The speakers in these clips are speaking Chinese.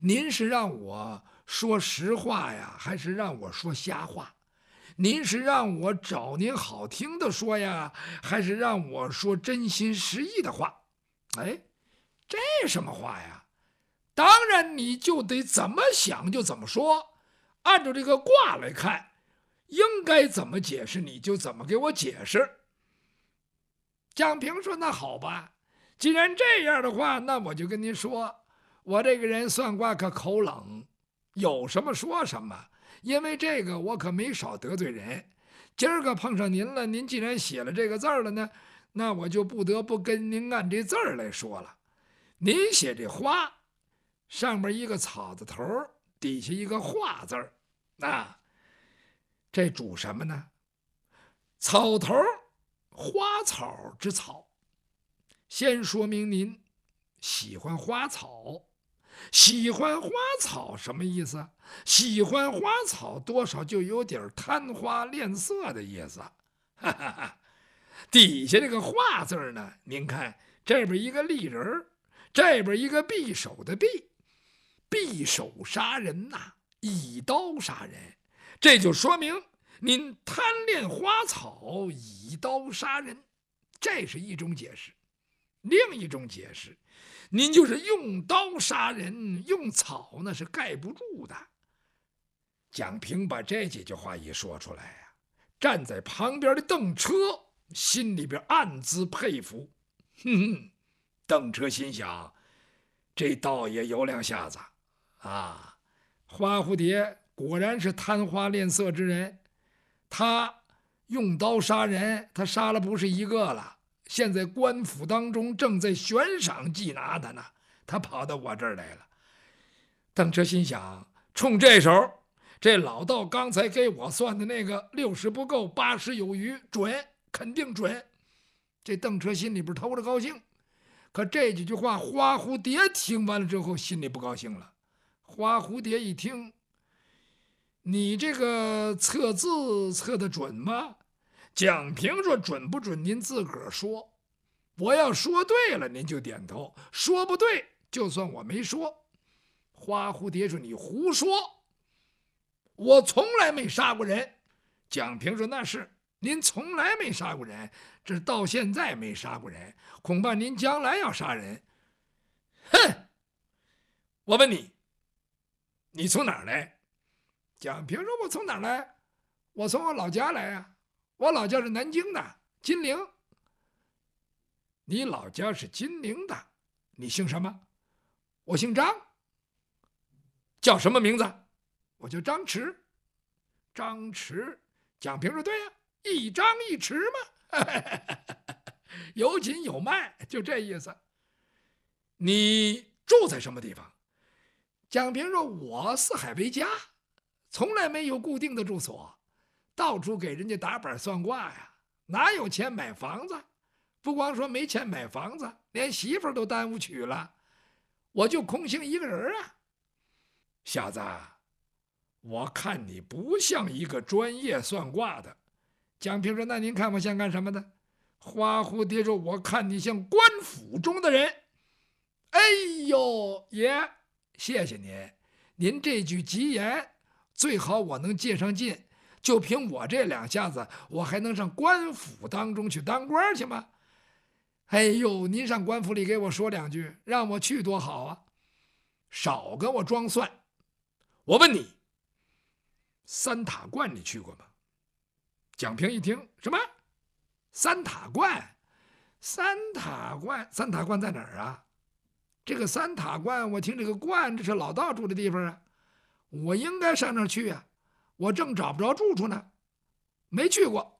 您是让我说实话呀，还是让我说瞎话？您是让我找您好听的说呀，还是让我说真心实意的话？哎，这什么话呀？当然你就得怎么想就怎么说，按照这个卦来看，应该怎么解释你就怎么给我解释。蒋平说：“那好吧，既然这样的话，那我就跟您说，我这个人算卦可口冷，有什么说什么。因为这个我可没少得罪人。今儿个碰上您了，您既然写了这个字儿了呢，那我就不得不跟您按这字儿来说了。您写这花，上面一个草字头，底下一个画字儿，那这主什么呢？草头，花草之草。先说明您喜欢花草，喜欢花草什么意思？喜欢花草多少就有点贪花恋色的意思。哈哈哈。底下这个画字呢，您看这边一个立人，这边一个匕首的匕，匕首杀人呐，以刀杀人，这就说明您贪恋花草，以刀杀人，这是一种解释。另一种解释，您就是用刀杀人，用草那是盖不住的。蒋平把这几句话一说出来呀，站在旁边的邓车心里边暗自佩服。邓车心想，这道爷有两下子啊！花蝴蝶果然是贪花恋色之人，他用刀杀人，他杀了不是一个了。现在官府当中正在悬赏缉拿他呢，他跑到我这儿来了。邓车心想，冲这手，这老道刚才给我算的那个60不够80有余，准，肯定准。这邓车心里边偷着高兴，可这几句话花蝴蝶听完了之后心里不高兴了。花蝴蝶一听，你这个测字测得准吗？蒋平说：“准不准您自个儿说，我要说对了您就点头，说不对就算我没说。”花蝴蝶说：“你胡说，我从来没杀过人。”蒋平说：“那是，您从来没杀过人，这到现在没杀过人，恐怕您将来要杀人。”哼！我问你，你从哪儿来？蒋平说：“我从哪儿来？我从我老家来啊。我老家是南京的，金陵。”你老家是金陵的，你姓什么？我姓张。叫什么名字？我叫张弛。张弛。蒋平说：“对呀，一张一弛嘛，有紧有慢，就这意思。”你住在什么地方？蒋平说：“我四海为家，从来没有固定的住所，到处给人家打板算卦呀，哪有钱买房子？不光说没钱买房子，连媳妇都耽误娶了，我就空姓一个人啊。”小子，我看你不像一个专业算卦的。蒋平说：“那您看我像干什么的？”花蝴蝶说：“我看你像官府中的人。”哎呦，爷，谢谢您，您这句吉言，最好我能借上劲。就凭我这两下子，我还能上官府当中去当官去吗？哎呦，您上官府里给我说两句，让我去多好啊！少跟我装蒜。我问你，三塔观你去过吗？蒋平一听，什么三塔观？三塔观，三塔观在哪儿啊？这个三塔观，我听这个观，这是老道住的地方啊，我应该上那儿去啊，我正找不着住处呢，没去过。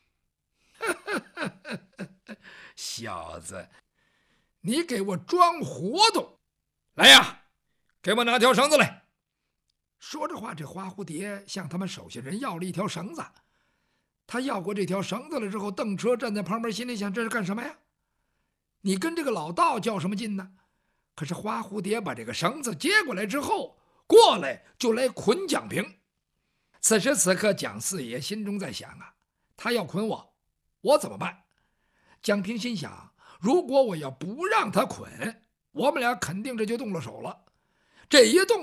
小子，你给我装活动来呀，给我拿条绳子来。说着话，这花蝴蝶向他们手下人要了一条绳子。他要过这条绳子了之后，邓车站在旁边，心里想：这是干什么呀？你跟这个老道较什么劲呢？可是花蝴蝶把这个绳子接过来之后，过来就来捆蒋平。此时此刻，蒋四爷心中在想啊，他要捆我，我怎么办？蒋平心想，如果我要不让他捆，我们俩肯定这就动了手了。 这一动